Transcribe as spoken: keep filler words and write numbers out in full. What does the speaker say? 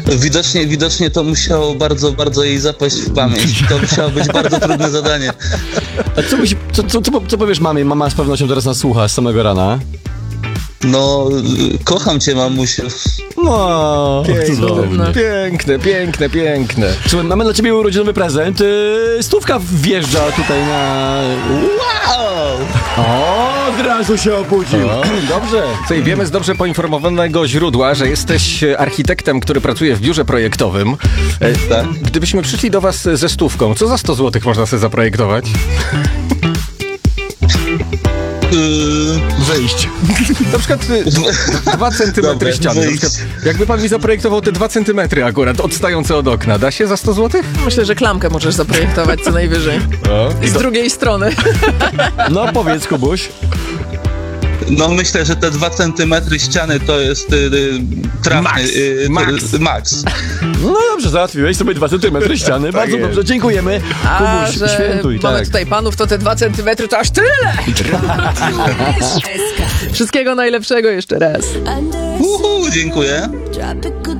Widocznie, widocznie to musiało bardzo, bardzo jej zapaść w pamięć. To musiało być bardzo trudne zadanie. A co, byś, co, co, co, co powiesz mamie? Mama z pewnością teraz nas słucha z samego rana. No, kocham cię, mamusiu. No, Piękne, piękne, piękne, piękne. Słuchaj, mamy dla ciebie urodzinowy prezent. Yy, stówka wjeżdża tutaj na... Wow! O, od razu się obudził. O. Dobrze. Słuchaj, wiemy z dobrze poinformowanego źródła, że jesteś architektem, który pracuje w biurze projektowym. E, Tak. Gdybyśmy przyszli do was ze stówką, co za sto złotych można sobie zaprojektować? Yy, Wyjść. Na przykład y, dwa centymetry Dobra, ściany. Na wyjść. przykład, jakby pan mi zaprojektował te dwa centymetry akurat, odstające od okna, da się za sto złotych? Myślę, że klamkę możesz zaprojektować co najwyżej. O. Z drugiej strony. No powiedz, Kubuś. no myślę, że te dwa centymetry ściany to jest y, y, trafny. Max. Y, Max. y, max. No dobrze, załatwiłeś sobie dwa centymetry ściany. Bardzo jest. dobrze, dziękujemy. A Kubuś, że świętuj, mamy tak. tutaj panów, to te dwa centymetry to aż tyle! Wszystkiego najlepszego jeszcze raz. Uhu, dziękuję. Drop it good.